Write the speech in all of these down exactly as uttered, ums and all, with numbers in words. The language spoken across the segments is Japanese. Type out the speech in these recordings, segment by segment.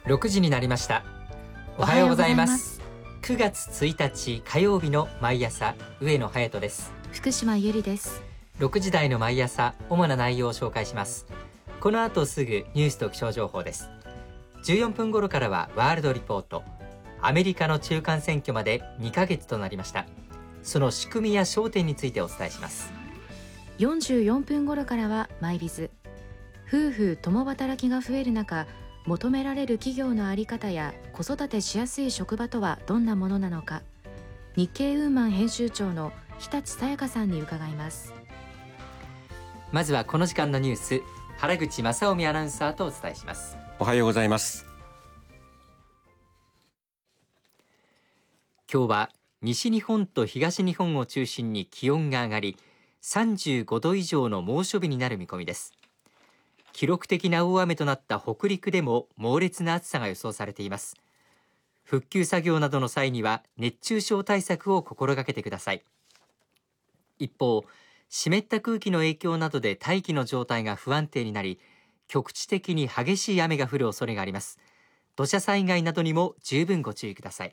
ろくじになりました。おはようございます。くがつついたち火曜日の毎朝、上野隼人です。 福島ゆりです。 ろくじ台の毎朝、主な内容を紹介します。この後すぐニュースと気象情報です。じゅうよんぷん頃からはワールドリポート。アメリカの中間選挙までにかげつとなりました。その仕組みや焦点についてお伝えします。 よんじゅうよんぷん頃からはマイビズ。夫婦共働きが増える中、求められる企業の在り方や子育てしやすい職場とはどんなものなのか、日経ウーマン編集長の日立さやかさんに伺います。 まずはこの時間のニュース、原口正臣アナウンサーとお伝えします。 おはようございます。 今日は西日本と東日本を中心に気温が上がり、さんじゅうごど以上の猛暑日になる見込みです。記録的な大雨となった北陸でも猛烈な暑さが予想されています。復旧作業などの際には熱中症対策を心がけてください。一方、湿った空気の影響などで大気の状態が不安定になり、局地的に激しい雨が降る恐れがあります。土砂災害などにも十分ご注意ください。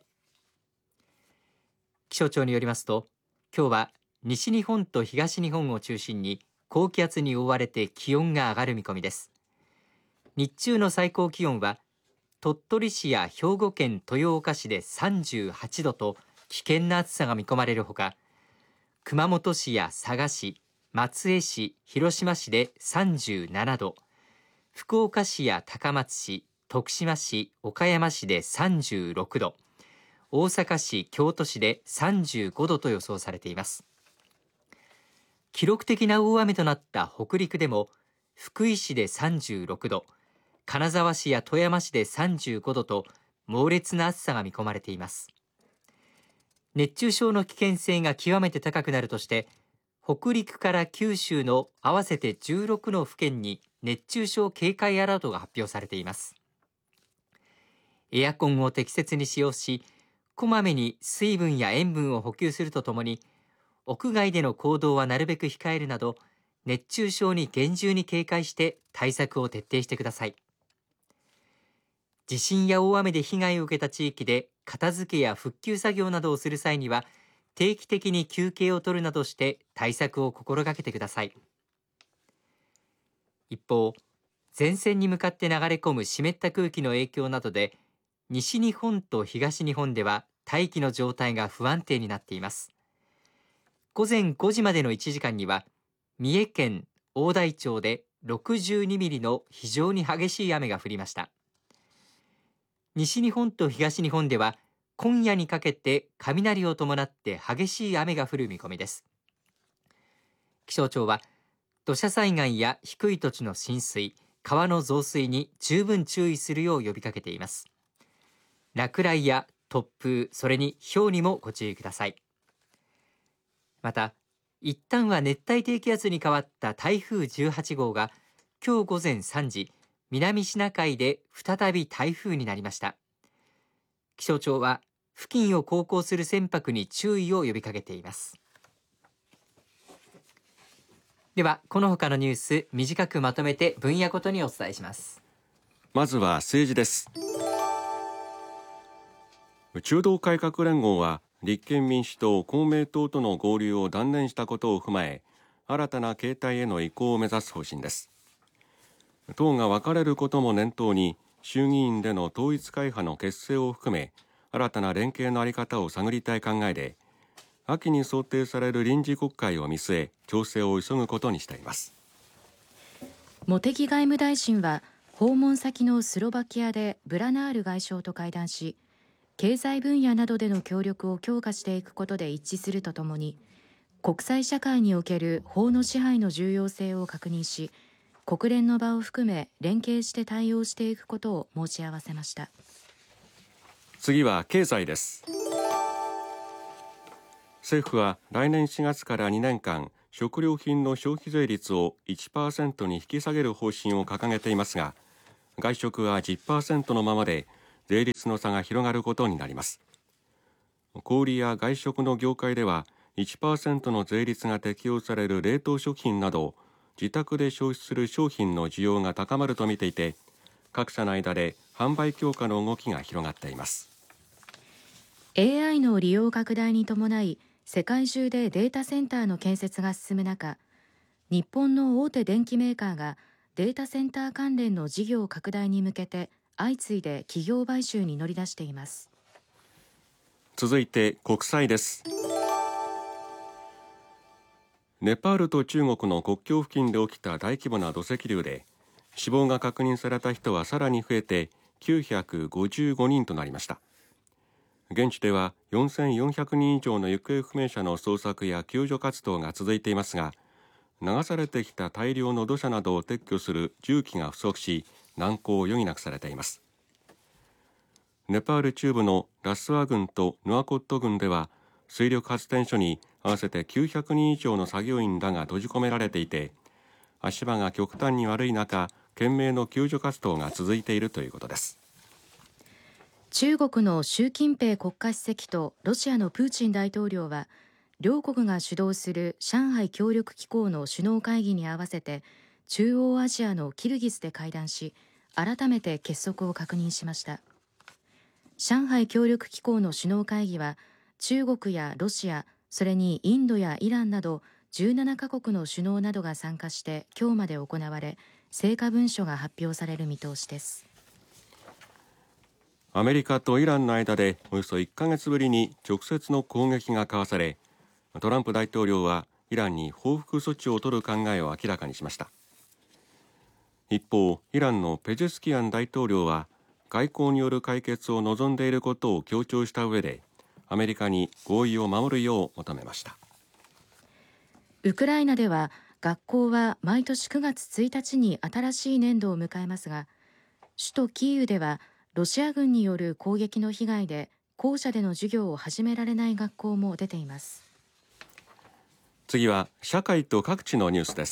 気象庁によりますと、今日は西日本と東日本を中心に高気圧に覆われて気温が上がる見込みです。日中の最高気温は鳥取市や兵庫県豊岡市でさんじゅうはちどと危険な暑さが見込まれるほか、熊本市や佐賀市、松江市、広島市でさんじゅうななど、福岡市や高松市、徳島市、岡山市でさんじゅうろくど、大阪市、京都市でさんじゅうごどと予想されています。記録的な大雨となった北陸でも、福井市でさんじゅうろくど、金沢市や富山市でさんじゅうごどと猛烈な暑さが見込まれています。熱中症の危険性が極めて高くなるとして、北陸から九州の合わせてじゅうろくの府県に熱中症警戒アラートが発表されています。エアコンを適切に使用し、こまめに水分や塩分を補給するとともに、屋外での行動はなるべく控えるなど、熱中症に厳重に警戒して対策を徹底してください。地震や大雨で被害を受けた地域で片付けや復旧作業などをする際には、定期的に休憩を取るなどして対策を心がけてください。一方、前線に向かって流れ込む湿った空気の影響などで、西日本と東日本では大気の状態が不安定になっています。午前ごじまでのいちじかんには、三重県大台町でろくじゅうにミリの非常に激しい雨が降りました。西日本と東日本では、今夜にかけて雷を伴って激しい雨が降る見込みです。気象庁は、土砂災害や低い土地の浸水、川の増水に十分注意するよう呼びかけています。落雷や突風、それに雹にもご注意ください。また、一旦は熱帯低気圧に変わった台風じゅうはちごうが、今日午前さんじ、南シナ海で再び台風になりました。気象庁は、付近を航行する船舶に注意を呼びかけています。では、この他のニュース、短くまとめて分野ごとにお伝えします。 まずは政治です。中道改革連合は、立憲民主党、公明党との合流を断念したことを踏まえ、新たな形態への移行を目指す方針です。党が分かれることも念頭に、衆議院での統一会派の結成を含め、新たな連携の在り方を探りたい考えで、秋に想定される臨時国会を見据え、調整を急ぐことにしています。 茂木外務大臣は、訪問先のスロバキアでブラナール外相と会談し、経済分野などでの協力を強化していくことで一致するとともに、国際社会における法の支配の重要性を確認し、国連の場を含め連携して対応していくことを申し合わせました。 次は経済です。政府は来年しがつからにねんかん、食料品の消費税率を いちパーセント に引き下げる方針を掲げていますが、外食は じゅっパーセント のままで、税率の差が広がることになります。小売や外食の業界では いちパーセント の税率が適用される冷凍食品など自宅で消費する商品の需要が高まると見ていて、各社の間で販売強化の動きが広がっています。 エーアイ の利用拡大に伴い世界中でデータセンターの建設が進む中、日本の大手電機メーカーがデータセンター関連の事業拡大に向けて相次いで企業買収に乗り出しています。 続いて国際です。ネパールと中国の国境付近で起きた大規模な土石流で死亡が確認された人はさらに増えてきゅうひゃくごじゅうごにんとなりました。現地ではよんせんよんひゃくにん以上の行方不明者の捜索や救助活動が続いていますが、流されてきた大量の土砂などを撤去する重機が不足し、難航を余儀なくされています。ネパール中部のラスワ郡とヌアコット郡では水力発電所に合わせてきゅうひゃくにん以上の作業員らが閉じ込められていて、足場が極端に悪い中、懸命の救助活動が続いているということです。 中国の習近平国家主席とロシアのプーチン大統領は両国が主導する上海協力機構の首脳会議に合わせて中央アジアのキルギスで会談し、改めて結束を確認しました。上海協力機構の首脳会議は中国やロシア、それにインドやイランなどじゅうななカ国の首脳などが参加して今日まで行われ、成果文書が発表される見通しです。 アメリカとイランの間でおよそいっかげつぶりに直接の攻撃が交わされ、トランプ大統領はイランに報復措置を取る考えを明らかにしました。一方、イランのペジェスキアン大統領は外交による解決を望んでいることを強調した上で、アメリカに合意を守るよう求めました。 ウクライナでは学校は毎年くがつついたちに新しい年度を迎えますが、首都キーウではロシア軍による攻撃の被害で校舎での授業を始められない学校も出ています。 次は社会と各地のニュースです。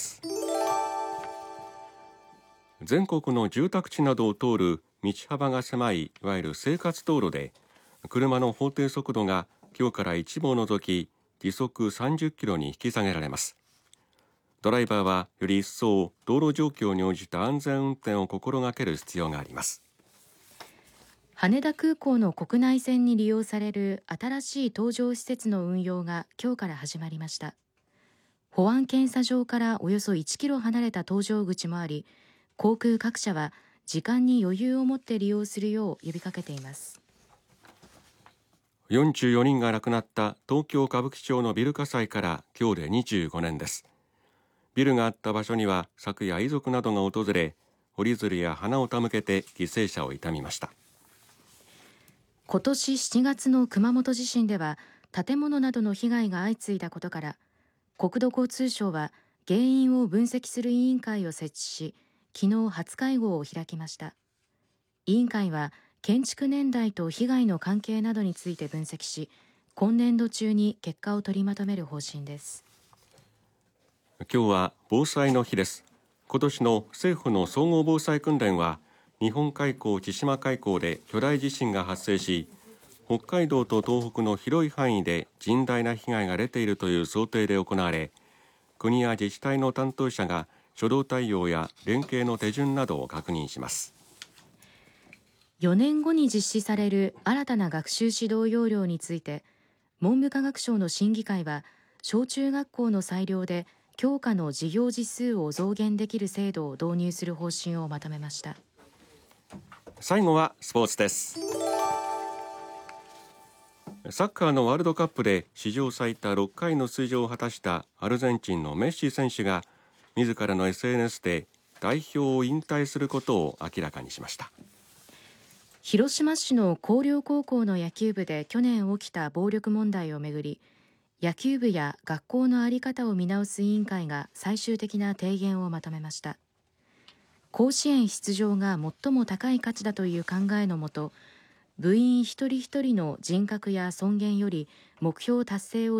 全国の住宅地などを通る道幅が狭いいわゆる生活道路で車の法定速度が今日から一部を除き時速さんじゅっキロに引き下げられます。ドライバーはより一層道路状況に応じた安全運転を心がける必要があります。 羽田空港の国内線に利用される新しい搭乗施設の運用が今日から始まりました。保安検査場からおよそいちキロ離れた搭乗口もあり、航空各社は時間に余裕を持って利用するよう呼びかけています。 よんじゅうよにんが亡くなった東京歌舞伎町のビル火災から今日でにじゅうごねんです。ビルがあった場所には昨夜遺族などが訪れ、折り鶴や花を手向けて犠牲者を悼みました。 今年しちがつの熊本地震では建物などの被害が相次いだことから、国土交通省は原因を分析する委員会を設置し、昨日初会合を開きました。委員会は建築年代と被害の関係などについて分析し、今年度中に結果を取りまとめる方針です。 今日は防災の日です。今年の政府の総合防災訓練は日本海溝千島海溝で巨大地震が発生し、北海道と東北の広い範囲で甚大な被害が出ているという想定で行われ、国や自治体の担当者が初動対応や連携の手順などを確認します。 よねんごに実施される新たな学習指導要領について、文部科学省の審議会は小中学校の裁量で教科の授業時数を増減できる制度を導入する方針をまとめました。 最後はスポーツです。サッカーのワールドカップで史上最多ろっかいの出場を果たしたアルゼンチンのメッシ選手が自らの エスエヌエス で代表を引退することを明らかにしました。 広島市の広陵高校の野球部で去年起きた暴力問題をめぐり、野球部や学校の在り方を見直す委員会が最終的な提言をまとめました。甲子園出場が最も高い価値だという考えのもと、部員一人一人の人格や尊厳より目標達成を